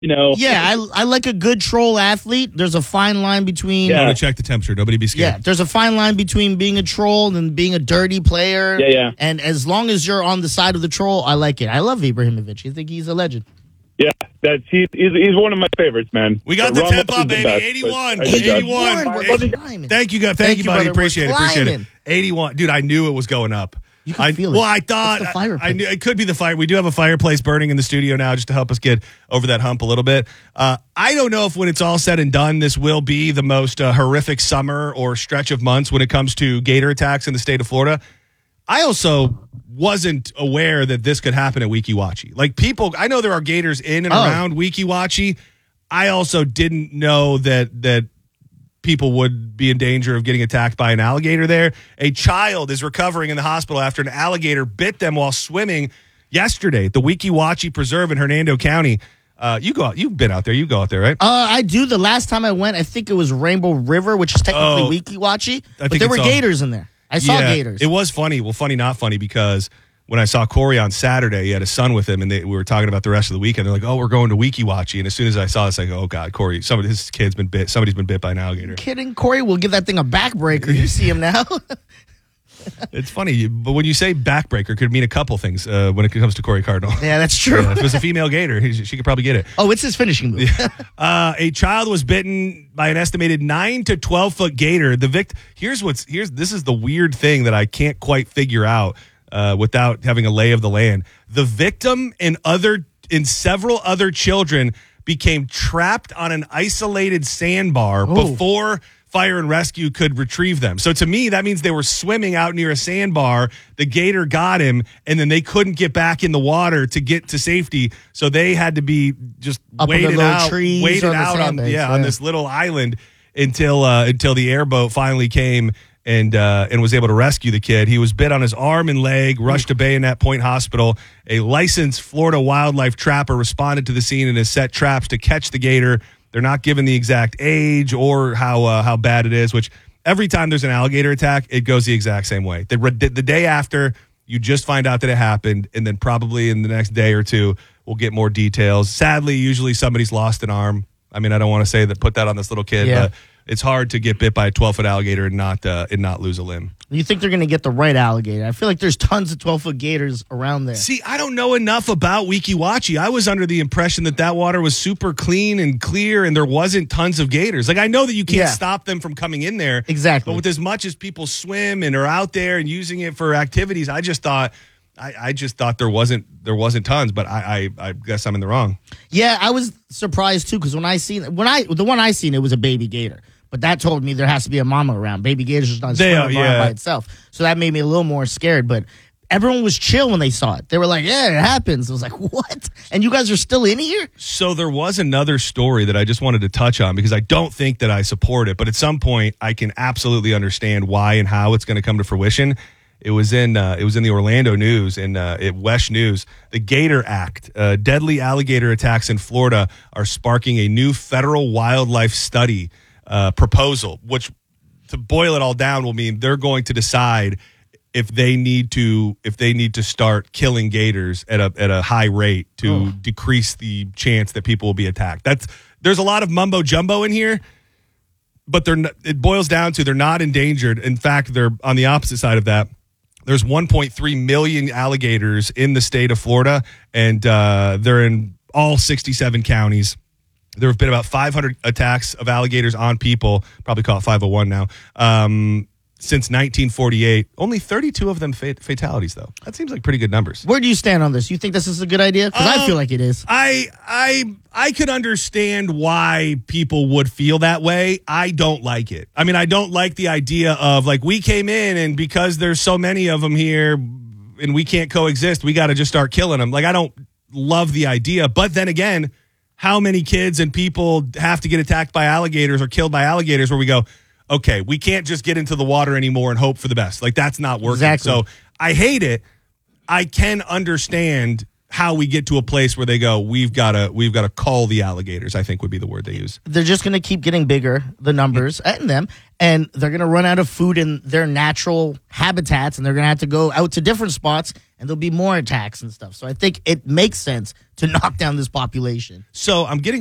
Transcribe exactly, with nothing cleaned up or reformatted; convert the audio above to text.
You know. Yeah, I I like a good troll athlete. There's a fine line between. Yeah. I'm going to check the temperature. Nobody be scared. Yeah, there's a fine line between being a troll and being a dirty player. Yeah, yeah. And as long as you're on the side of the troll, I like it. I love Ibrahimovic. I think he's a legend. Yeah, that's he's he's, he's one of my favorites, man. We got But the Ramos temp is up, the baby. best, eighty-one. but I think that's- eighty-one. Thank you, guys. Thank, Thank you, you, buddy. brother. Appreciate it. We're Appreciate it. climbing. eighty-one. Dude, I knew it was going up. You can I, feel it. Well, I thought It's the fireplace. I knew it could be the fire. We do have a fireplace burning in the studio now just to help us get over that hump a little bit. Uh, I don't know if when it's all said and done, this will be the most uh, horrific summer or stretch of months when it comes to gator attacks in the state of Florida. I also wasn't aware that this could happen at Weeki Wachee. Like people, I know there are gators in and Oh. around Weeki Wachee. I also didn't know that that people would be in danger of getting attacked by an alligator there. A child is recovering in the hospital after an alligator bit them while swimming yesterday at the Weeki Wachee Preserve in Hernando County. Uh, you go out, you've been out there. You go out there, right? Uh, I do. The last time I went, I think it was Rainbow River, which is technically Oh. Weeki Wachee. But think there were it's all- gators in there. I saw Yeah, gators. It was funny. Well, funny, not funny, because when I saw Corey on Saturday, he had his son with him, and they, we were talking about the rest of the weekend. They're like, "Oh, we're going to Weeki Wachee." And as soon as I saw this, I go, "Oh God, Corey! Somebody, his kid's been bit. Somebody's been bit by an alligator." Kidding, Corey? We'll give that thing a backbreaker. You see him now. It's funny, but when you say backbreaker, it could mean a couple things uh, when it comes to Corey Cardinal. Yeah, that's true. Yeah, if it was a female gator, he- she could probably get it. Oh, it's his finishing move. Uh, a child was bitten by an estimated nine to twelve foot gator. The vict. Here's what's here's this is the weird thing that I can't quite figure out uh, without having a lay of the land. The victim and other and several other children became trapped on an isolated sandbar Oh. before fire and rescue could retrieve them. So to me, that means they were swimming out near a sandbar. The gator got him, and then they couldn't get back in the water to get to safety. So they had to be just Up in the waited little out, trees waited or the out on sandbags, yeah, on yeah. this little island until uh, until the airboat finally came and uh, and was able to rescue the kid. He was bit on his arm and leg, rushed to Bayonet Point Hospital. A licensed Florida wildlife trapper responded to the scene and has set traps to catch the gator. They're not given the exact age or how uh, how bad it is, which every time there's an alligator attack, it goes the exact same way. The, the day after, you just find out that it happened, and then probably in the next day or two, we'll get more details. Sadly, usually somebody's lost an arm. I mean, I don't want to say that put that on this little kid, Yeah. but it's hard to get bit by a twelve-foot alligator and not uh, and not lose a limb. You think they're going to get the right alligator? I feel like there's tons of twelve-foot gators around there. See, I don't know enough about Weeki Wachee. I was under the impression that that water was super clean and clear and there wasn't tons of gators. Like, I know that you can't Yeah. stop them from coming in there. Exactly. But with as much as people swim and are out there and using it for activities, I just thought I, I just thought there wasn't there wasn't tons, but I, I, I guess I'm in the wrong. Yeah, I was surprised too because when I seen when I the one I seen it was a baby gator, but that told me there has to be a mama around. Baby gators just not They swimming are, around yeah. by itself, so that made me a little more scared. But everyone was chill when they saw it. They were like, "Yeah, it happens." I was like, "What?" And you guys are still in here? So there was another story that I just wanted to touch on because I don't think that I support it, but at some point I can absolutely understand why and how it's going to come to fruition. It was in uh, it was in the Orlando News and uh, at Wesh News. The Gator Act, uh, deadly alligator attacks in Florida, are sparking a new federal wildlife study uh, proposal, which, to boil it all down, will mean they're going to decide if they need to if they need to start killing gators at a at a high rate to Oh. decrease the chance that people will be attacked. That's there's a lot of mumbo jumbo in here. But they're not, it boils down to they're not endangered. In fact, they're on the opposite side of that. There's one point three million alligators in the state of Florida, and uh, they're in all sixty-seven counties. There have been about five hundred attacks of alligators on people, probably call it five oh one now, um, since nineteen forty-eight. Only thirty-two of them fat- fatalities, though. That seems like pretty good numbers. Where do you stand on this? You think this is a good idea? Because I Um, feel like it is. I I I could understand why people would feel that way. I don't like it. I mean, I don't like the idea of like we came in and because there's so many of them here and we can't coexist, we got to just start killing them. Like I don't love the idea, but then again, how many kids and people have to get attacked by alligators or killed by alligators where we go, okay, we can't just get into the water anymore and hope for the best. Like that's not working. Exactly. So I hate it. I can understand how we get to a place where they go, we've got to we've got to call the alligators, I think would be the word they use. They're just going to keep getting bigger, the numbers and them, and they're going to run out of food in their natural habitats, and they're going to have to go out to different spots, and there'll be more attacks and stuff. So I think it makes sense to knock down this population. So I'm getting